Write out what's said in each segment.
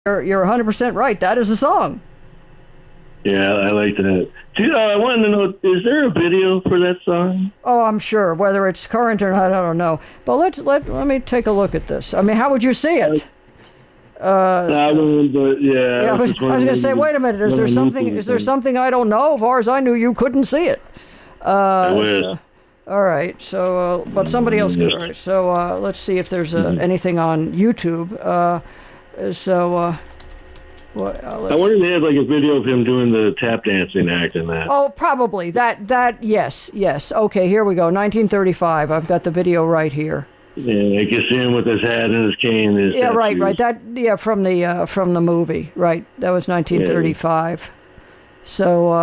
you're 100% right. That is a song. Yeah, I like that. Dude, I wanted to know, is there a video for that song? Oh, I'm sure. Whether it's current or not, I don't know. But let me take a look at this. I mean, how would you see it? I was going to say, wait a minute. Is there something? Is there something I don't know? As far as I knew, you couldn't see it. I wish. All right. So, but somebody else could. Right, so let's see if there's anything on YouTube. I wonder if they had like a video of him doing the tap dancing act in that. Oh, probably. Yes. Okay, here we go. 1935. I've got the video right here. Yeah, I can see him with his hat and his cane. And his right. From the movie. Right. That was 1935. Yeah. So,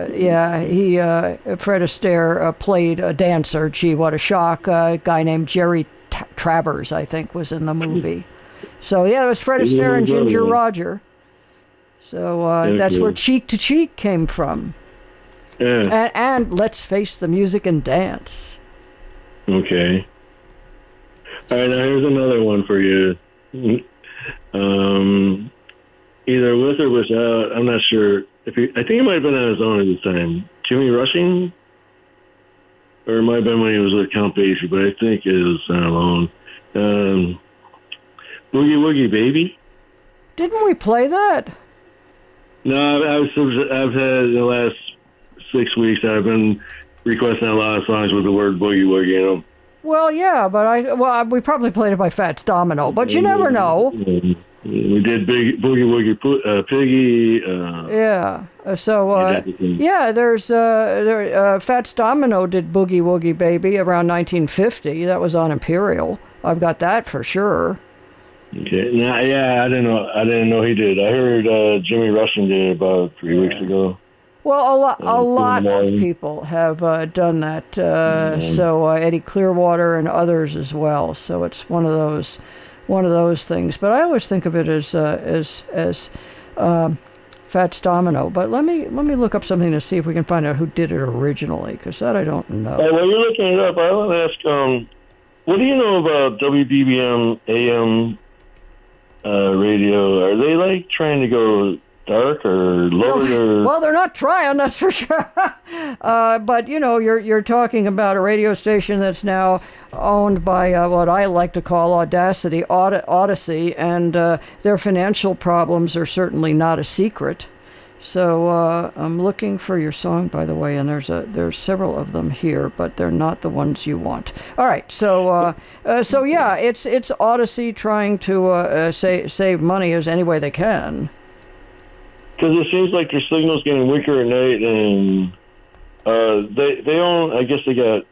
Fred Astaire played a dancer. Gee, what a shock. A guy named Jerry Travers, I think, was in the movie. So, yeah, it was Fred Astaire and Ginger Roger. So that's where Cheek to Cheek came from. Yeah. And Let's Face the Music and Dance. Okay. All right, now here's another one for you. Either with or without, I'm not sure. I think he might have been on his own at this time. Jimmy Rushing? Or it might have been when he was with Count Basie, but I think it was on alone. Boogie Woogie Baby? Didn't we play that? No, I've had in the last 6 weeks, I've been requesting a lot of songs with the word boogie woogie in them. Well, yeah, but we probably played it by Fats Domino, but you never know. We did Boogie Woogie Piggy. Yeah. There's Fats Domino did Boogie Woogie Baby around 1950. That was on Imperial. I've got that for sure. Okay. Now, I didn't know he did. I heard Jimmy Rushing did it about 3 weeks ago. Well, a lot of people have done that. So Eddie Clearwater and others as well. So it's one of those things. But I always think of it as Fats Domino. But let me look up something to see if we can find out who did it originally, because that I don't know. While you're looking it up, I want to ask, what do you know about WDBM AM radio? Are they like trying to go dark or lower? Well, they're not trying, that's for sure. But you're talking about a radio station that's now owned by what I like to call Audacity, Odyssey, and their financial problems are certainly not a secret. So I'm looking for your song, by the way, and there's several of them here, but they're not the ones you want. All right, so it's Odyssey trying to save money as any way they can. Because it seems like their signal's getting weaker at night, and they own. I guess they got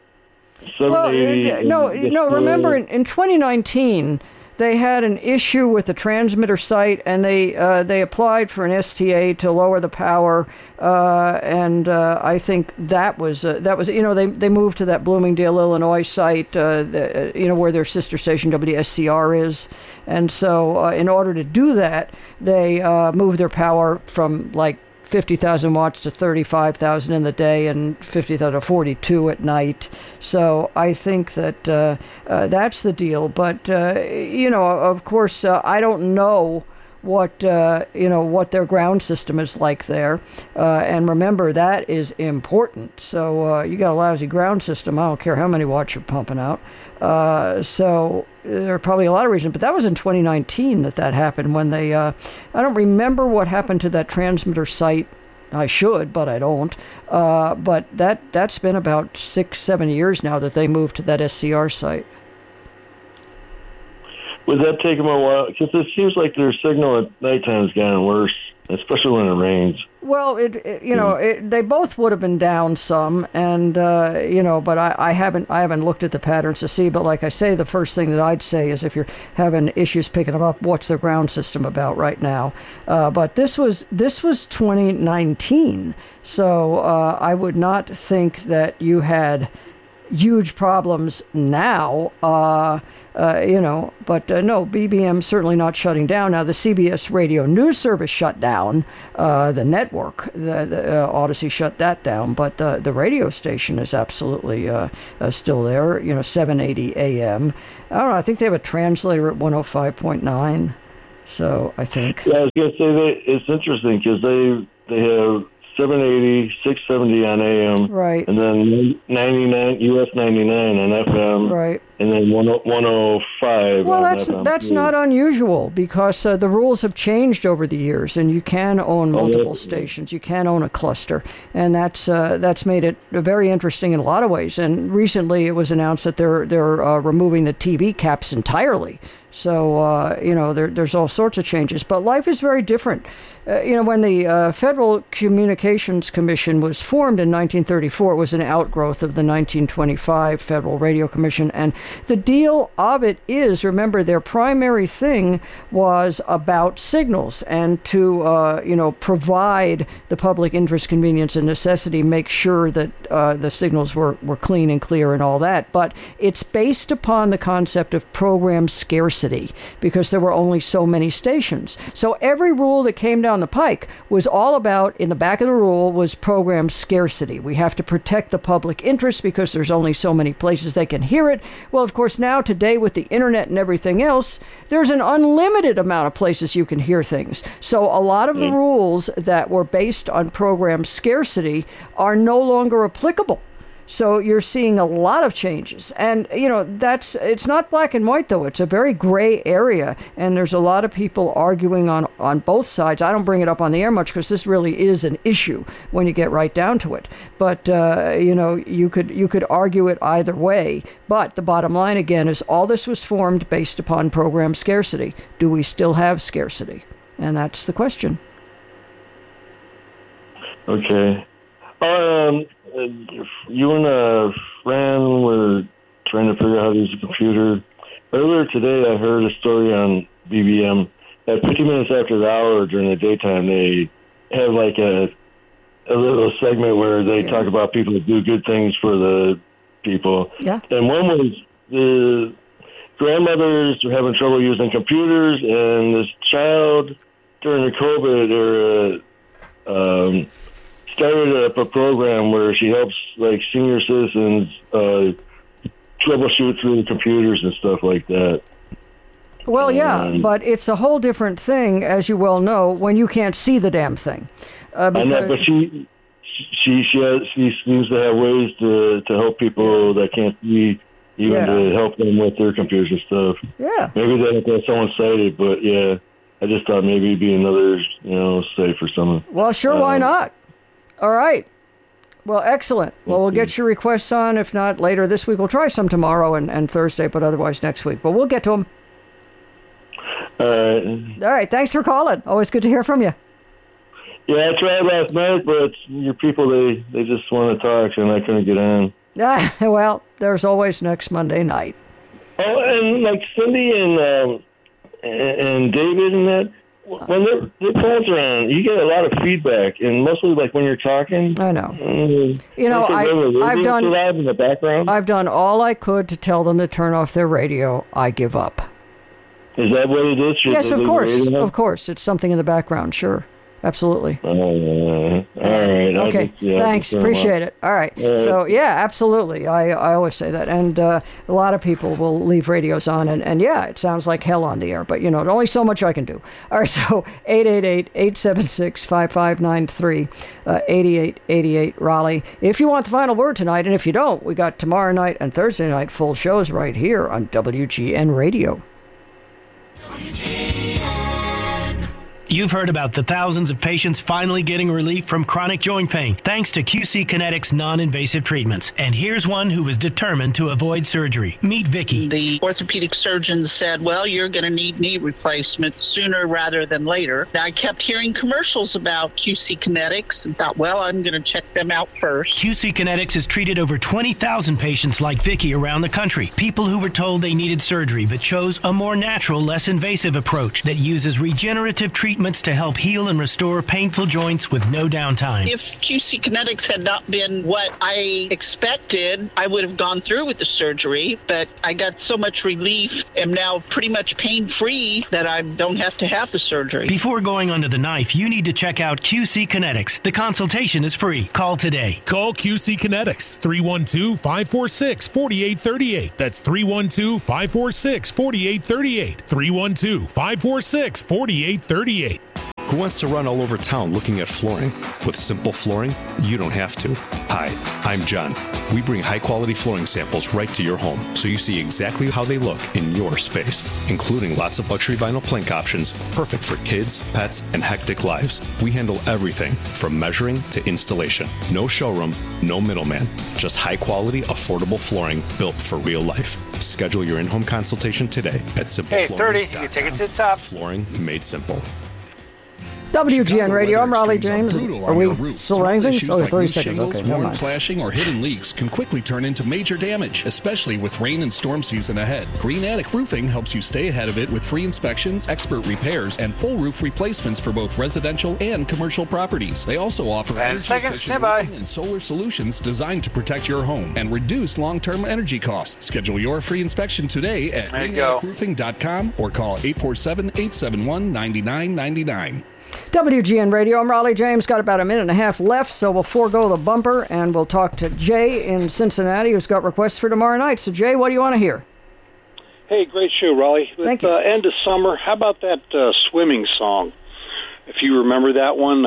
780. Remember in 2019. They had an issue with the transmitter site, and they applied for an STA to lower the power, and I think that was they moved to that Bloomingdale, Illinois site, where their sister station WSCR is, and so in order to do that, they moved their power from like 50,000 watts to 35,000 in the day and 50,000 to 42 at night. So I think that that's the deal. But, of course, I don't know what their ground system is like there. And remember, that is important. So you got a lousy ground system. I don't care how many watts you're pumping out. So there are probably a lot of reasons, but that was in 2019 that happened when they, I don't remember what happened to that transmitter site. I should, but I don't. But that's been about 6-7 years now that they moved to that SCR site. Would that take them a while? Because it seems like their signal at nighttime has gotten worse, especially when it rains. Well, they both would have been down some, and but I haven't looked at the patterns to see. But like I say, the first thing that I'd say is if you're having issues picking them up, what's their ground system about right now? But this was 2019, so I would not think that you had huge problems now. But no, BBM certainly not shutting down. Now, the CBS radio news service shut down, the network, the Odyssey shut that down, but the radio station is absolutely still there, 780 AM. I don't know, I think they have a translator at 105.9. So I think. Yeah, I was going to say it's interesting because they have 780, 670 on AM, right, and then 99 US 99 on FM, right, and then 105. Well, on FM. that's not unusual because the rules have changed over the years, and you can own multiple stations. You can own a cluster, and that's made it very interesting in a lot of ways. And recently, it was announced that they're removing the TV caps entirely. So, there's all sorts of changes. But life is very different. When the Federal Communications Commission was formed in 1934, it was an outgrowth of the 1925 Federal Radio Commission. And the deal of it is, remember, their primary thing was about signals and to, provide the public interest, convenience, and necessity, make sure that the signals were clean and clear and all that. But it's based upon the concept of program scarcity because there were only so many stations. So every rule that came down the pike was all about, in the back of the rule, was program scarcity. We have to protect the public interest because there's only so many places they can hear it. Well, of course, now today with the internet and everything else, there's an unlimited amount of places you can hear things. So a lot of the rules that were based on program scarcity are no longer applicable. So you're seeing a lot of changes. And, it's not black and white, though. It's a very gray area. And there's a lot of people arguing on both sides. I don't bring it up on the air much because this really is an issue when you get right down to it. But, you could argue it either way. But the bottom line, again, is all this was formed based upon program scarcity. Do we still have scarcity? And that's the question. Okay. You and a friend were trying to figure out how to use a computer. Earlier today, I heard a story on BBM. At 50 minutes after the hour during the daytime, they have like a little segment where they talk about people that do good things for the people. Yeah. And one was the grandmothers were having trouble using computers, and this child during the COVID era started up a program where she helps like senior citizens troubleshoot through the computers and stuff like that. Well, yeah, but it's a whole different thing, as you well know, when you can't see the damn thing. I know, but she seems to have ways to help people that can't see, even to help them with their computers and stuff. Yeah. Maybe they have someone cited, but yeah, I just thought maybe it'd be another, site for someone. Well, sure, why not? All right. Well, excellent. Well, we'll get your requests on. If not later this week, we'll try some tomorrow and Thursday, but otherwise next week. But we'll get to them. All right. All right. Thanks for calling. Always good to hear from you. Yeah, I tried last night, but your people, they just want to talk, and I couldn't get on. Well, there's always next Monday night. Oh, and like Cindy and David and that, when their phones are on, you get a lot of feedback, and mostly like when you're talking. I know. I've done loud in the background. I've done all I could to tell them to turn off their radio. I give up. Is that what it is? Yes, of course. Of course, it's something in the background. Sure. Absolutely. All right. Okay. Thanks. Appreciate it. All right. So, yeah, absolutely. I always say that. And a lot of people will leave radios on. And yeah, it sounds like hell on the air. But, only so much I can do. All right. So, 888-876-5593, 8888 Raleigh. If you want the final word tonight, and if you don't, we got tomorrow night and Thursday night full shows right here on WGN Radio. You've heard about the thousands of patients finally getting relief from chronic joint pain thanks to QC Kinetics non-invasive treatments. And here's one who was determined to avoid surgery. Meet Vicky. The orthopedic surgeon said, well, you're going to need knee replacement sooner rather than later. I kept hearing commercials about QC Kinetics and thought, well, I'm going to check them out first. QC Kinetics has treated over 20,000 patients like Vicky around the country. People who were told they needed surgery but chose a more natural, less invasive approach that uses regenerative treatment treatments to help heal and restore painful joints with no downtime. If QC Kinetics had not been what I expected, I would have gone through with the surgery, but I got so much relief, am now pretty much pain-free that I don't have to have the surgery. Before going under the knife, you need to check out QC Kinetics. The consultation is free. Call today. Call QC Kinetics, 312-546-4838. That's 312-546-4838. 312-546-4838. Who wants to run all over town looking at flooring? With Simple Flooring, you don't have to. Hi, I'm John. We bring high-quality flooring samples right to your home, so you see exactly how they look in your space, including lots of luxury vinyl plank options, perfect for kids, pets, and hectic lives. We handle everything from measuring to installation. No showroom, no middleman. Just high-quality, affordable flooring built for real life. Schedule your in-home consultation today at simpleflooring.com. Hey, 30, you take it to the top. Flooring made simple. WGN Radio, I'm Raleigh James. Are we still running things? Issues like 30 loose seconds. shingles, Okay, never worn mind. flashing, or hidden leaks can quickly turn into major damage, especially with rain and storm season ahead. Green Attic Roofing helps you stay ahead of it with free inspections, expert repairs, and full roof replacements for both residential and commercial properties. They also offer stand by. roofing and solar solutions designed to protect your home and reduce long-term energy costs. Schedule your free inspection today at There you go. greenatticroofing.com or call 847-871-9999. WGN Radio, I'm Raleigh James. Got about a minute and a half left, so we'll forego the bumper and we'll talk to Jay in Cincinnati, who's got requests for tomorrow night. So, Jay, what do you want to hear? Hey, great show, Raleigh. Thank With you. End of summer, how about that swimming song? If you remember that one,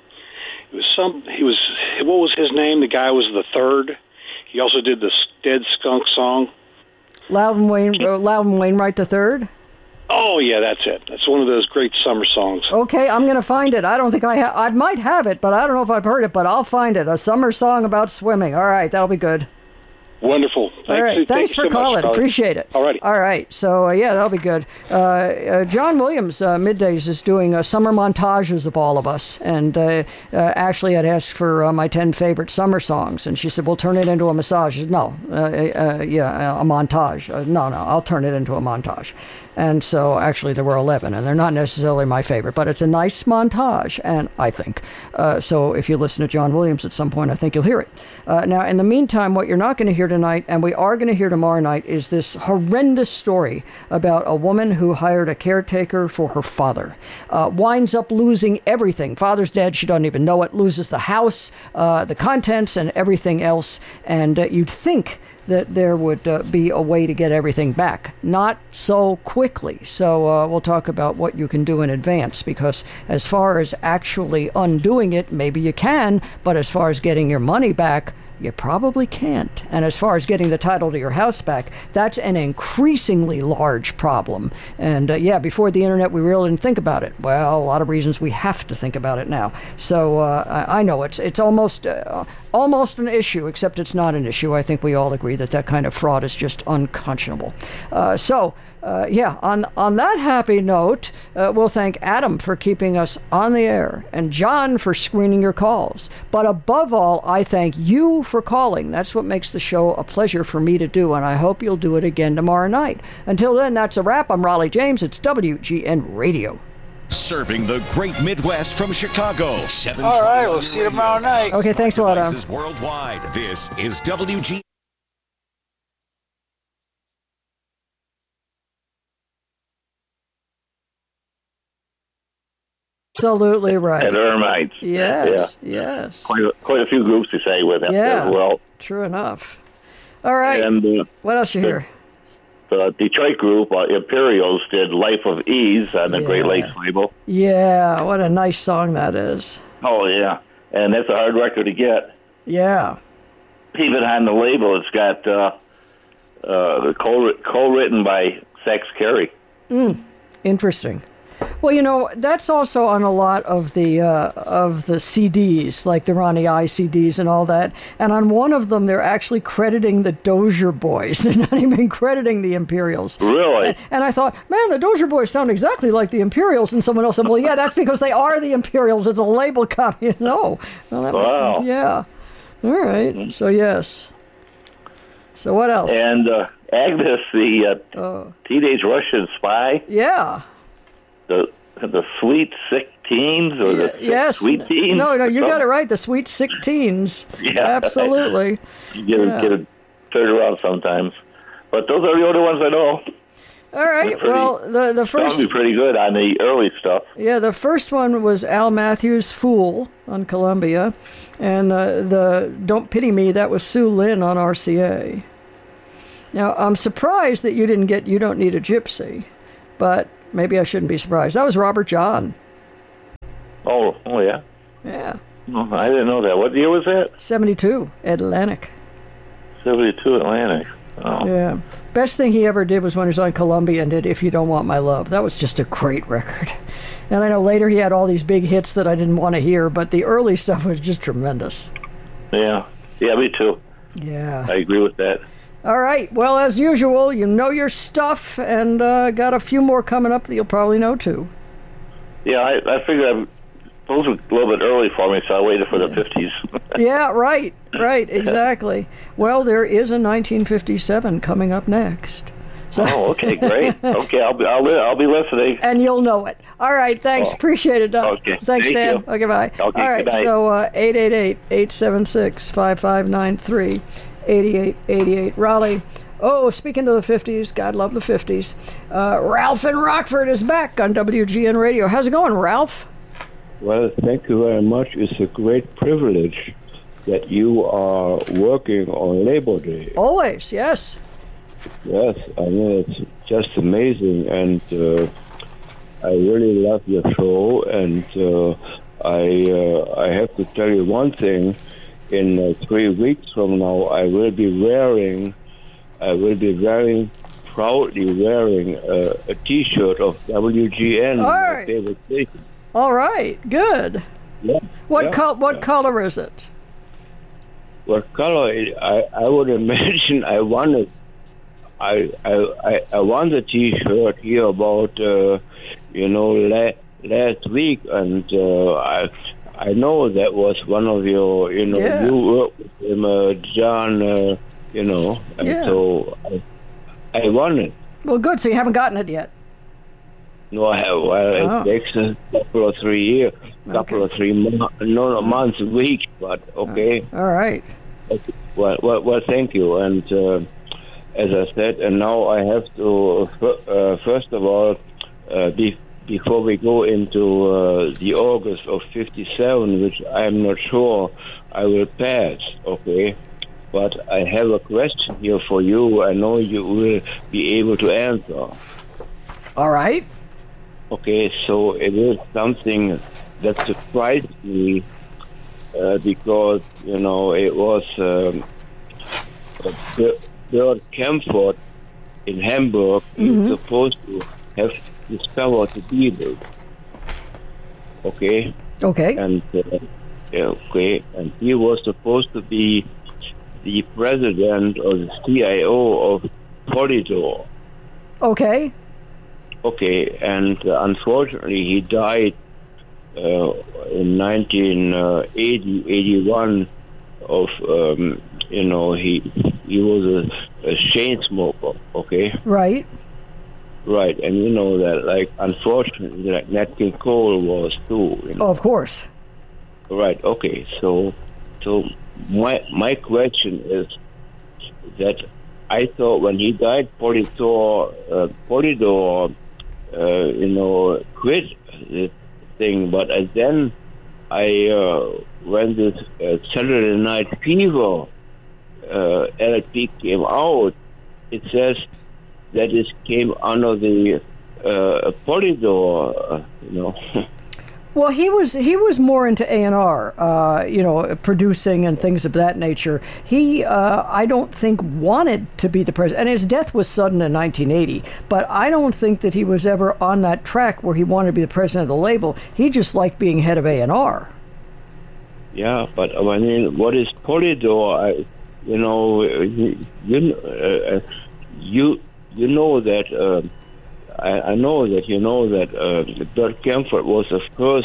what was his name? The guy was the third. He also did the Dead Skunk song. Loudon Wainwright III? Oh, yeah, that's it. That's one of those great summer songs. Okay, I'm going to find it. I don't think I might have it, but I don't know if I've heard it, but I'll find it. A summer song about swimming. All right, that'll be good. Wonderful. All right, thanks for calling. Appreciate it. All righty. All right, so yeah, that'll be good. John Williams, Middays, is doing summer montages of all of us, and Ashley had asked for my 10 favorite summer songs, and she said, we'll turn it into a massage. I said, no, a montage. No, I'll turn it into a montage. And so, actually, there were 11, and they're not necessarily my favorite, but it's a nice montage, and I think. So if you listen to John Williams at some point, I think you'll hear it. Now, in the meantime, what you're not going to hear tonight, and we are going to hear tomorrow night, is this horrendous story about a woman who hired a caretaker for her father. Winds up losing everything. Father's dead, she doesn't even know it, loses the house, the contents, and everything else, and you'd think that there would be a way to get everything back. Not so quickly. So we'll talk about what you can do in advance, because as far as actually undoing it, maybe you can, but as far as getting your money back, you probably can't. And as far as getting the title to your house back, that's an increasingly large problem. And before the internet, we really didn't think about it. Well, a lot of reasons we have to think about it now. So I know it's almost an issue, except it's not an issue. I think we all agree that kind of fraud is just unconscionable. On that happy note, we'll thank Adam for keeping us on the air and John for screening your calls. But above all, I thank you for calling. That's what makes the show a pleasure for me to do, and I hope you'll do it again tomorrow night. Until then, that's a wrap. I'm Raleigh James. It's WGN Radio. Serving the great Midwest from Chicago. All right, we'll see you tomorrow night. Okay, thanks a lot, Adam. Worldwide. This is WGN. Absolutely right. And Ermites. Yes, yeah. yes. Quite a few groups to say with it as well. True enough. All right. And what else you hear? The Detroit group, Imperials, did Life of Ease on the Great Lakes label. Yeah, what a nice song that is. Oh, yeah. And that's a hard record to get. Yeah. Even on the label, it's got co-written by Sax Carey. Interesting. Well, that's also on a lot of the CDs, like the Ronnie I CDs and all that. And on one of them, they're actually crediting the Dozier Boys. They're not even crediting the Imperials. Really? And I thought, man, the Dozier Boys sound exactly like the Imperials. And someone else said, well, yeah, that's because they are the Imperials. It's a label copy. No. Well, wow. Yeah. All right. So, yes. So what else? And Agnes, the Teenage Russian Spy. Yeah. The the Sweet 16s or the Sweet Teens? No, you got it right. The Sweet 16s. Yeah, absolutely. You get it turned around sometimes, but those are the only ones I know. All right. The first sounded pretty good on the early stuff. Yeah, the first one was Al Matthews' "Fool" on Columbia, and the "Don't Pity Me" that was Sue Lynn on RCA. Now I'm surprised that you didn't get "You Don't Need a Gypsy," but maybe I shouldn't be surprised. That was Robert John. Oh yeah. Yeah. No, I didn't know that. What year was that? 72, Atlantic. 72 Atlantic. Oh. Yeah. Best thing he ever did was when he was on Columbia and did "If You Don't Want My Love." That was just a great record. And I know later he had all these big hits that I didn't want to hear, but the early stuff was just tremendous. Yeah. Yeah, me too. Yeah. I agree with that. All right. Well, as usual, you know your stuff, and got a few more coming up that you'll probably know, too. Yeah, I figured those were a little bit early for me, so I waited for the 50s. Yeah, right, exactly. Well, there is a 1957 coming up next. So okay, great. Okay, I'll be listening. And you'll know it. All right, thanks. Appreciate it, Doc. Okay. Thanks, Thank Dan. you. Okay, bye. Okay, all right, good night. so 888-876-5593, 8888. Raleigh. Oh, speaking of the 50s, God love the 50s. Ralph in Rockford is back on WGN Radio. How's it going, Ralph? Well, thank you very much. It's a great privilege that you are working on Labor Day. Always, yes. Yes, I mean, it's just amazing, and I really love your show, and I have to tell you one thing. In 3 weeks from now, I will be proudly wearing a T-shirt of WGN, my favorite station. All right, good. Yeah. What color is it? What color? I would imagine I won it. I won the T-shirt here about last week, and I know that was one of your you worked with him, John, and so I won it. Well, good. So you haven't gotten it yet. No, I have. Well, it takes a couple of 3 years, months, weeks, but okay. All right. Well, thank you. And as I said, and now I have to first of all, before we go into the August of '57, which I'm not sure I will pass. Okay. But I have a question here for you. I know you will be able to answer. All right. Okay, so it is something that surprised me because, it was Bert Kaempfert in Hamburg. He was supposed to have discovered the Beatles. Okay? Okay. And, and he was supposed to be the president or the CIO of Polydor. Okay. Okay, and unfortunately he died in 1981 of, he was a chain smoker, okay? Right. Right, and you know that, like, unfortunately, like Nat King Cole was too, Oh, of course. Right, okay, so my question is that I thought when he died, Polydor, quit this thing. But then when this Saturday Night Fever LP came out, it says that it came under the Polydor, Well, he was more into A&R, producing and things of that nature. He, I don't think, wanted to be the president. And his death was sudden in 1980. But I don't think that he was ever on that track where he wanted to be the president of the label. He just liked being head of A&R. Yeah, but I mean, what is Polydor? You know that. I know that you know that Bert Kaempfert was the first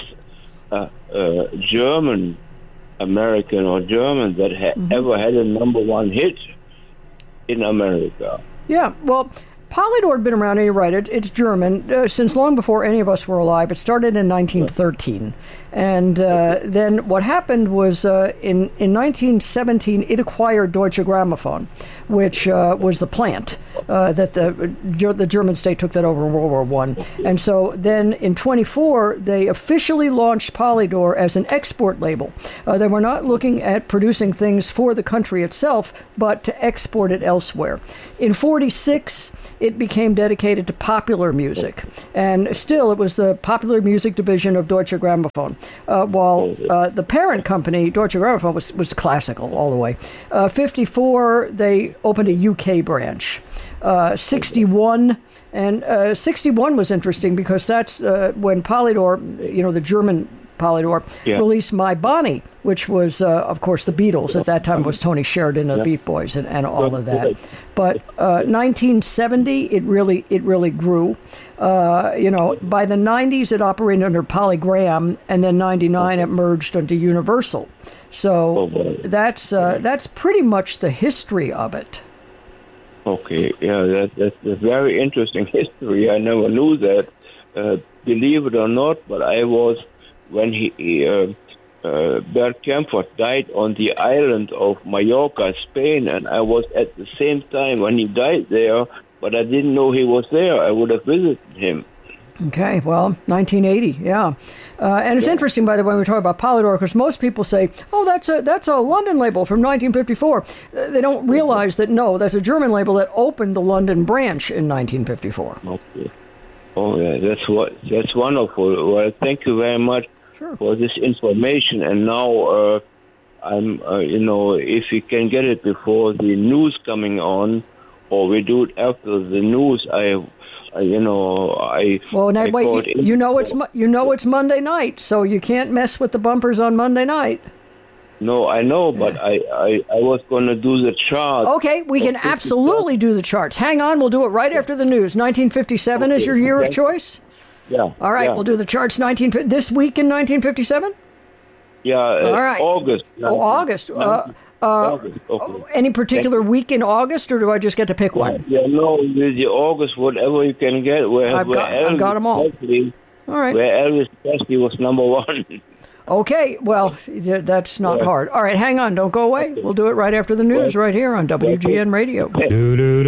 German American or German that ever had a #1 hit in America. Yeah, well, Polydor had been around, and you're right, it's German, since long before any of us were alive. It started in 1913. And then what happened was in 1917, it acquired Deutsche Grammophon, which was the plant that the German state took that over in World War I. And so then in 24, they officially launched Polydor as an export label. They were not looking at producing things for the country itself, but to export it elsewhere. In 46, it became dedicated to popular music. And still, it was the popular music division of Deutsche Grammophon, while the parent company, Deutsche Grammophon, was classical all the way. 54, they opened a UK branch. 61, and 61 was interesting because that's when Polydor, the German Polydor, released My Bonnie, which was, of course, the Beatles. At that time was Tony Sheridan of the Beat Boys and all of that. But 1970, it really grew. By the 90s, it operated under Polygram, and then 99, it merged into Universal. So that's pretty much the history of it. Okay, yeah, that's a very interesting history. I never knew that. Believe it or not, but I was, when Bert Kaempfert died on the island of Mallorca, Spain, and I was at the same time when he died there, but I didn't know he was there. I would have visited him. Okay, well, 1980, yeah. And it's interesting, by the way, when we talk about Polydor, because most people say, oh, that's a London label from 1954. They don't realize that, no, that's a German label that opened the London branch in 1954. Okay. Oh, yeah, that's wonderful. Well, thank you very much for this information. And now, I'm, if we can get it before the news coming on, or we do it after the news, it's Monday night, so you can't mess with the bumpers on Monday night. No, I know, but I was going to do the chart. Okay, we can absolutely do the charts. Hang on, we'll do it right after the news. 1957 is your year of choice? Yeah. All right, we'll do the charts this week in 1957? Yeah, all right. August. August. August. Okay. Any particular week in August, or do I just get to pick one? Yeah, no, the August, whatever you can get. I've got them all. All right. Where Elvis Presley was number one. Okay, well, that's not hard. All right, hang on, don't go away. We'll do it right after the news right here on WGN Radio.